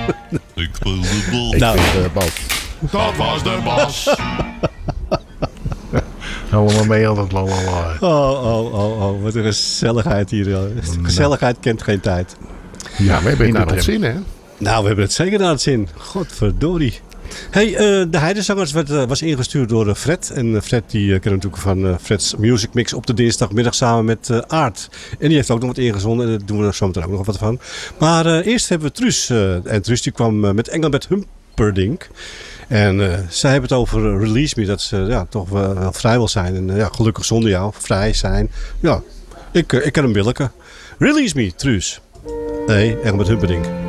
Ik speel de bal. Nou, de bal. Dat was de bas. Allemaal mee altijd lalala. Oh, wat een gezelligheid hier. Gezelligheid kent geen tijd. Ja, we hebben het naar het het zin, hè? Nou, we hebben het zeker naar het zin. Godverdorie. Hey, de Heidezangers was ingestuurd door Fred. En Fred die kennen natuurlijk van Fred's Music Mix op de dinsdagmiddag samen met Aart. En die heeft ook nog wat ingezonden. En daar doen we er zo meteen ook nog wat van. Maar eerst hebben we Truus. En Truus die kwam met Engelbert Humperdinck. En zij hebben het over Release Me. Dat ze toch wel vrij wil zijn. En gelukkig zonder jou. Vrij zijn. Ja, ik ken hem billijken. Release Me, Truus. Nee, Engelbert Humperdinck.